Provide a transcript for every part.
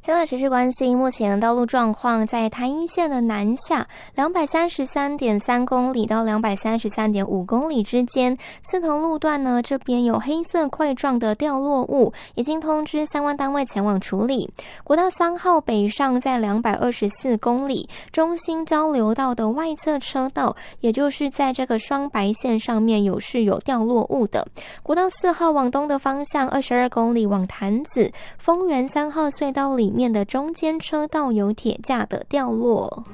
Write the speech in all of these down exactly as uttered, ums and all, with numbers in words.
现在持续关心目前道路状况，在台一线的南下两百三十三点三公里到两百三十三点五公里之间，四头路段呢，这边有黑色块状的掉落物，已经通知相关单位前往处理。国道三号北上在两百二十四公里，中心交流道的外侧车道，也就是在这个双白线上面有是有掉落物的。国道四号往东的方向二十二公里往潭子，丰原三号隧道里面的中间车道有铁架的掉落。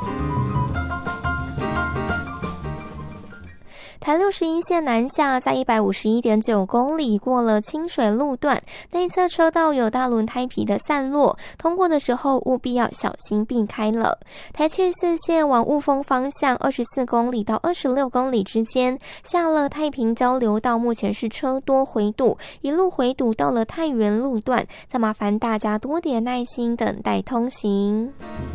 台六十一线南下，在一百五十一点九公里过了清水路段，内侧车道有大轮胎皮的散落，通过的时候务必要小心避开了。台七十四线往雾峰方向二十四公里到二十六公里之间，下了太平交流道，目前是车多回堵，一路回堵到了太原路段，再麻烦大家多点耐心等待通行。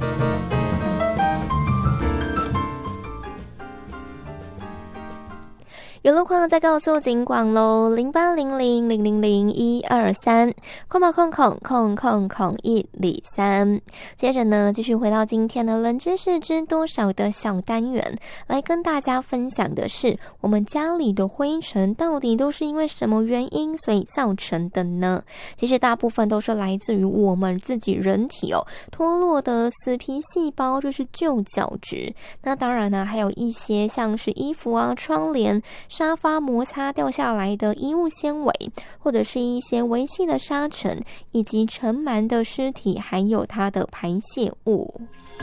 有路况再告诉警广喽，零八零零零零零一二三，空吧空空空空空一里三。接着呢，继续回到今天的冷知识知多少的小单元，来跟大家分享的是，我们家里的灰尘到底都是因为什么原因所以造成的呢？其实大部分都是来自于我们自己人体哦脱落的死皮细胞，就是旧角质。那当然呢，还有一些像是衣服啊、窗帘、沙发摩擦掉下来的衣物纤维，或者是一些微细的沙尘，以及尘螨的尸体，还有它的排泄物。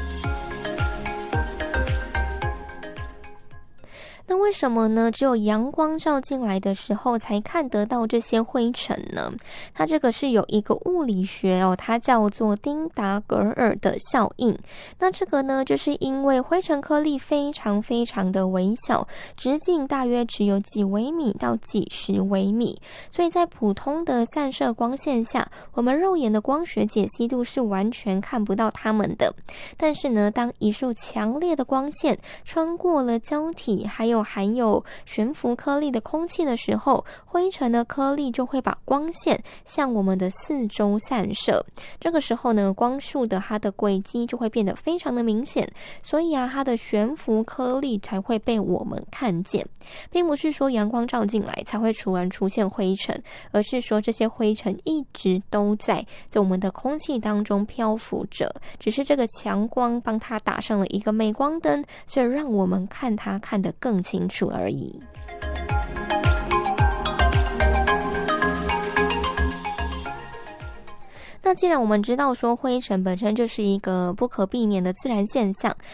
那为什么呢？只有阳光照进来的时候才看得到这些灰尘呢？它这个是有一个物理学哦，它叫做丁达格尔的效应。那这个呢，就是因为灰尘颗粒非常非常的微小，直径大约只有几微米到几十微米，所以在普通的散射光线下，我们肉眼的光学解析度是完全看不到它们的。但是呢，当一束强烈的光线穿过了胶体，还有含有悬浮颗粒的空气的时候，灰尘的颗粒就会把光线向我们的四周散射。这个时候呢，光束的它的轨迹就会变得非常的明显，所以啊，它的悬浮颗粒才会被我们看见。并不是说阳光照进来才会突然出现灰尘，而是说这些灰尘一直都在在我们的空气当中漂浮着，只是这个强光帮它打上了一个镁光灯，所以让我们看它看得更清楚而已。那既然我们知道说灰尘本身就是一个不可避免的自然现象，